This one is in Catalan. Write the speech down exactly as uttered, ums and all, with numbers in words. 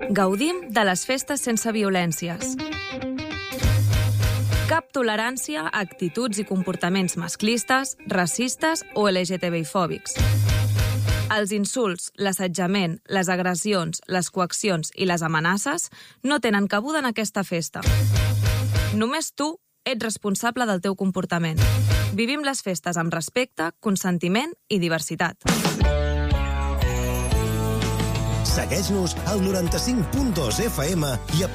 Gaudim de les festes sense violències. Cap tolerància a actituds i comportaments masclistes, racistes o L G T B I fòbics. Els insults, l'assetjament, les agressions, les coaccions i les amenaces no tenen cabuda en aquesta festa. Només tu ets responsable del teu comportament. Vivim les festes amb respecte, consentiment i diversitat. Segueix-nos al noranta-cinc punt dos F M i a